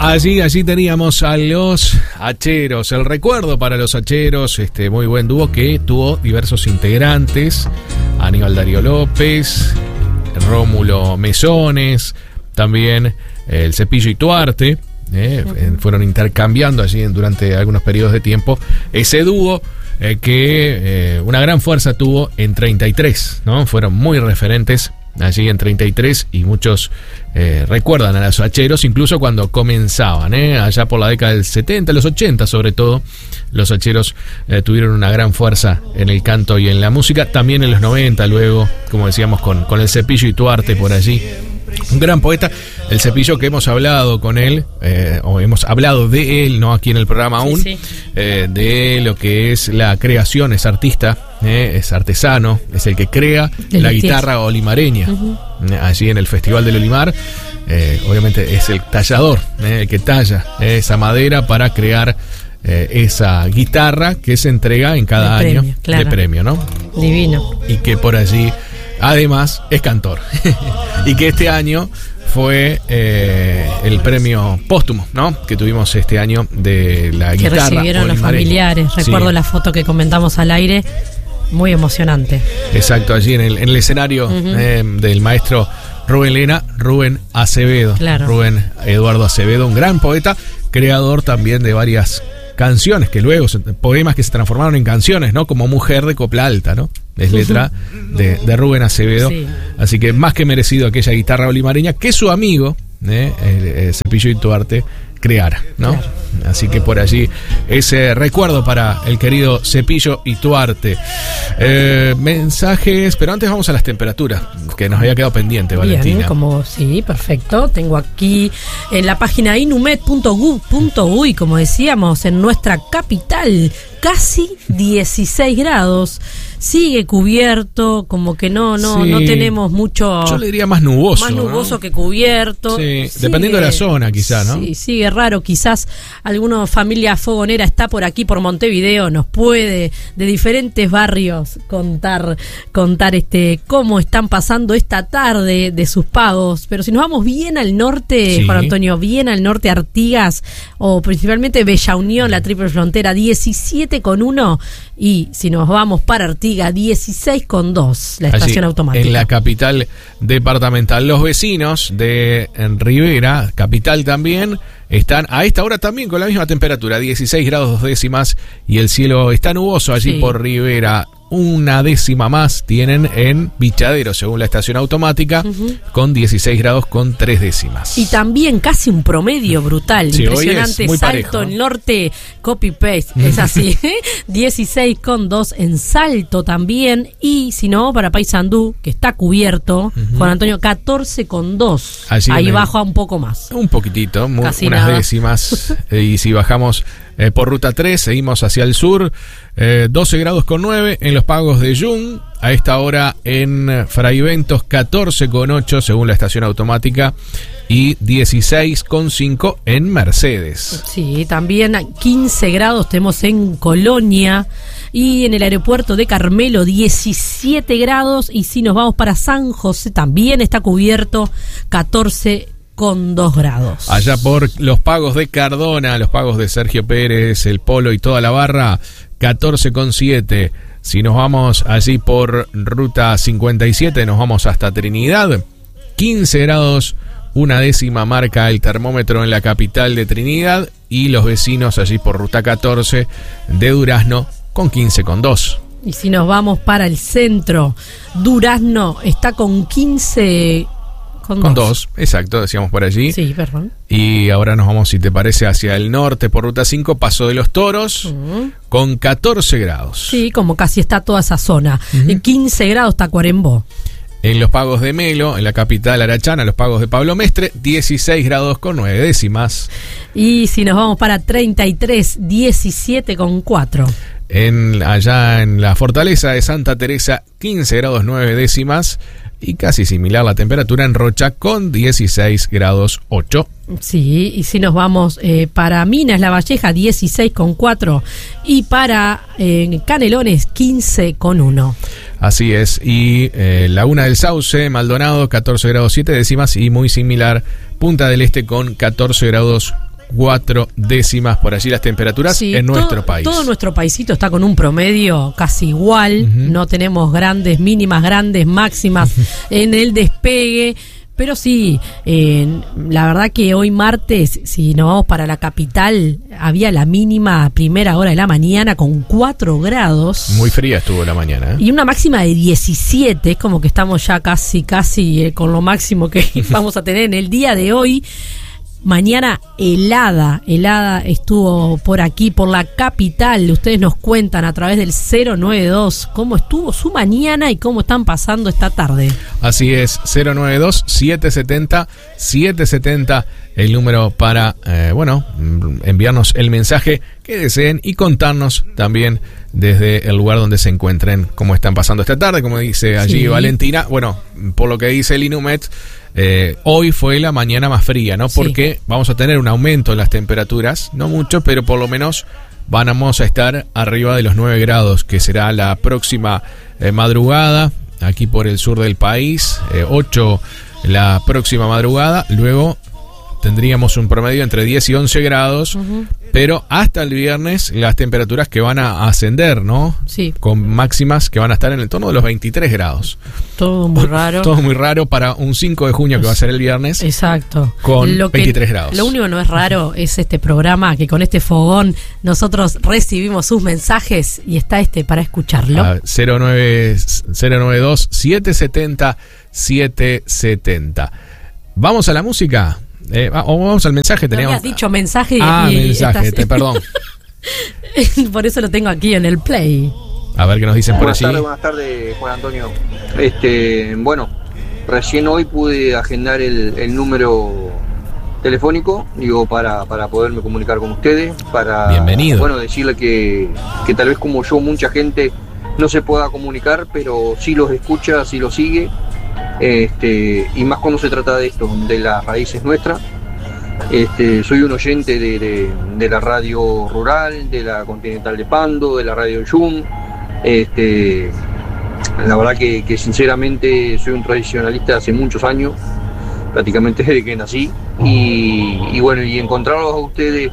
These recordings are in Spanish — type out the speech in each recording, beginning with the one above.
Allí teníamos a los Hacheros, el recuerdo para los Hacheros, muy buen dúo que tuvo diversos integrantes, Aníbal Darío López, Rómulo Mesones, también el Cepillo y Tuarte, fueron intercambiando allí durante algunos periodos de tiempo ese dúo que una gran fuerza tuvo en 33, ¿no? Fueron muy referentes allí en 33 y muchos recuerdan a los Hacheros incluso cuando comenzaban, allá por la década del 70, los 80 sobre todo. Los Hacheros tuvieron una gran fuerza en el canto y en la música, también en los 90 luego, como decíamos, con el Cepillo y Tuarte por allí. Un gran poeta, el Cepillo, que hemos hablado con él, o hemos hablado de él, no aquí en el programa aún, sí. De lo que es la creación, es artista, es artesano, es el que crea la guitarra olimareña, allí en el Festival del Olimar. Obviamente es el tallador, el que talla esa madera para crear esa guitarra que se entrega en cada año premio, claro. De premio, ¿no? Divino. Y que por allí además es cantor. Y que este año fue el premio póstumo, ¿no? Que tuvimos este año de la guitarra. Que recibieron los familiares. Recuerdo la foto que comentamos al aire. Muy emocionante. Exacto, allí en el escenario del maestro Rubén Acevedo. Claro. Rubén Eduardo Acevedo, un gran poeta, creador también de varias canciones que luego, poemas que se transformaron en canciones, ¿no? Como Mujer de Copla Alta, ¿no? Es letra de Rubén Acevedo. Sí. Así que más que merecido aquella guitarra olimareña que su amigo, el Cepillo y Tuarte, creara, ¿no? Claro. Así que por allí ese recuerdo para el querido Cepillo y Tuarte. Mensajes, pero antes vamos a las temperaturas, que nos había quedado pendiente, Valentina. Bien, como sí, perfecto. Tengo aquí en la página inumet.gov.uy, como decíamos, en nuestra capital, casi 16 grados. Sigue cubierto, como que no tenemos mucho. Yo le diría más nuboso. Más nuboso, ¿no? Que cubierto. Sí, dependiendo de la zona, quizá, ¿no? Sí, sigue raro. Quizás alguna familia fogonera está por aquí, por Montevideo, nos puede de diferentes barrios contar cómo están pasando esta tarde de sus pagos. Pero si nos vamos bien al norte, Juan Antonio, bien al norte, Artigas, o principalmente Bella Unión, la triple frontera, 17,1, y si nos vamos para Artigas, 16,2, la estación automática. En la capital departamental. Los vecinos de Rivera, capital también, están a esta hora también con la misma temperatura, 16 grados 2 décimas, y el cielo está nuboso allí por Rivera. Una décima más tienen en Bichadero, según la estación automática, con 16 grados con 3 décimas. Y también casi un promedio brutal, impresionante. Salto parejo. En norte, copy-paste, es así. 16,2 en Salto también. Y si no, para Paysandú, que está cubierto, Juan Antonio, 14,2. Ahí baja un poco más. Un poquitito, unas décimas. Y si bajamos por ruta 3, seguimos hacia el sur, 12 grados con 9 en los pagos de Jung. A esta hora en Fraiventos, 14,8 según la estación automática, y 16,5 en Mercedes. Sí, también 15 grados tenemos en Colonia, y en el aeropuerto de Carmelo 17 grados, y si nos vamos para San José también está cubierto, 14,2 grados. Allá por los pagos de Cardona, los pagos de Sergio Pérez, el Polo y toda la barra, 14,7. Si nos vamos allí por ruta 57, nos vamos hasta Trinidad, 15 grados, una décima marca el termómetro en la capital de Trinidad, y los vecinos allí por ruta 14 de Durazno con 15,2. Y si nos vamos para el centro, Durazno está con 15 con 2, exacto, decíamos por allí. Sí, perdón. Y ahora nos vamos, si te parece, hacia el norte por ruta 5, Paso de los Toros, con 14 grados. Sí, como casi está toda esa zona. En 15 grados está Cuarembó. En los pagos de Melo, en la capital arachana, los pagos de Pablo Mestre, 16 grados con 9 décimas. Y si nos vamos para 33, 17,4. Allá en la Fortaleza de Santa Teresa, 15 grados 9 décimas. Y casi similar la temperatura en Rocha, con 16 grados 8. Sí, y si nos vamos para Minas La Valleja, 16,4. Y para Canelones, 15,1. Así es. Y Laguna del Sauce, Maldonado, 14 grados 7 décimas. Y muy similar, Punta del Este con 14 grados 4 décimas por allí las temperaturas en nuestro país. Todo nuestro paisito está con un promedio casi igual, no tenemos grandes mínimas, grandes máximas en el despegue. Pero sí, la verdad que hoy martes, si nos vamos para la capital, había la mínima a primera hora de la mañana con 4 grados. Muy fría estuvo la mañana, ¿eh? Y una máxima de 17, es como que estamos ya casi con lo máximo que vamos a tener en el día de hoy. Mañana helada estuvo por aquí, por la capital. Ustedes nos cuentan a través del 092 cómo estuvo su mañana y cómo están pasando esta tarde. Así es, 092-770-770, el número para, enviarnos el mensaje que deseen y contarnos también desde el lugar donde se encuentren cómo están pasando esta tarde. Como dice allí Valentina, bueno, por lo que dice el Inumet, hoy fue la mañana más fría, ¿no? Porque vamos a tener un aumento en las temperaturas, no mucho, pero por lo menos vamos a estar arriba de los 9 grados, que será la próxima madrugada, aquí por el sur del país, 8 la próxima madrugada, luego tendríamos un promedio entre 10 y 11 grados, pero hasta el viernes las temperaturas que van a ascender, ¿no? Sí. Con máximas que van a estar en el torno de los 23 grados. Todo muy raro. Todo muy raro para un 5 de junio que va a ser el viernes. Exacto. Con 23 grados. Lo único que no es raro es este programa, que con este fogón nosotros recibimos sus mensajes y está para escucharlo. 092-770-770. ¿Vamos a la música? O vamos al mensaje. Habías dicho mensaje mensaje, perdón. Por eso lo tengo aquí en el play. A ver qué nos dicen por allí. Buenas tardes, Juan Antonio. Recién hoy pude agendar el número telefónico, para poderme comunicar con ustedes, Bienvenido. Decirle que tal vez como yo mucha gente no se pueda comunicar, pero sí los escucha, sí los sigue. Y más cuando se trata de esto, de las raíces nuestras. Soy un oyente de la radio rural, de la Continental de Pando, de la radio Yum. La verdad que sinceramente soy un tradicionalista hace muchos años, prácticamente desde que nací. Y encontrarlos a ustedes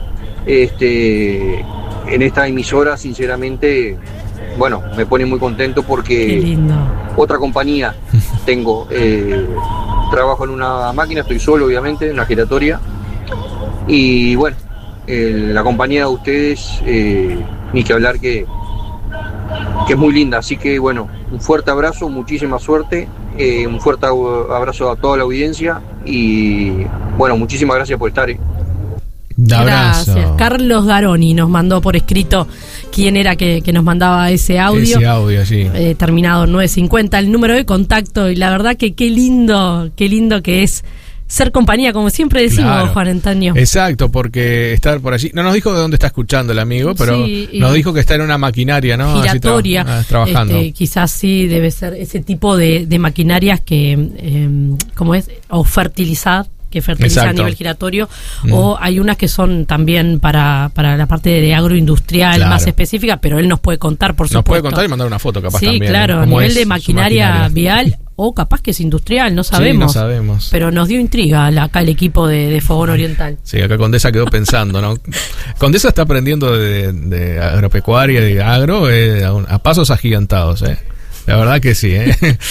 en esta emisora, sinceramente, me pone muy contento porque otra compañía tengo, trabajo en una máquina, estoy solo obviamente, en una giratoria, y la compañía de ustedes, ni que hablar que es muy linda, así que un fuerte abrazo, muchísima suerte, un fuerte abrazo a toda la audiencia y muchísimas gracias por estar. Gracias. Carlos Garoni nos mandó por escrito quién era que nos mandaba ese audio. Ese audio, sí. Terminado en 950, el número de contacto, y la verdad que qué lindo que es ser compañía, como siempre decimos, claro. Juan Antonio. Exacto, porque estar por allí, no nos dijo de dónde está escuchando el amigo, pero nos dijo que está en una maquinaria, ¿no? Giratoria, trabajando. Quizás sí debe ser ese tipo de maquinarias que, ¿cómo es? O fertilizar, que fertiliza a nivel giratorio, o hay unas que son también para la parte de agroindustrial, más específica, pero él nos puede contar, por supuesto. Nos puede contar y mandar una foto, capaz, también. Sí, claro, a nivel de maquinaria vial, o capaz que es industrial, no sabemos. Sí, no sabemos. Pero nos dio intriga acá el equipo de Fogón Oriental. Sí, acá Condesa quedó pensando, ¿no? Condesa está aprendiendo de agropecuaria, de agro, a pasos agigantados, La verdad que sí,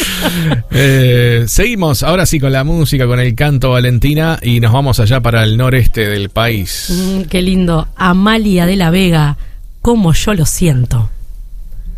seguimos ahora sí con la música, con el canto, Valentina, y nos vamos allá para el noreste del país. Qué lindo. Amalia de la Vega, como yo lo siento.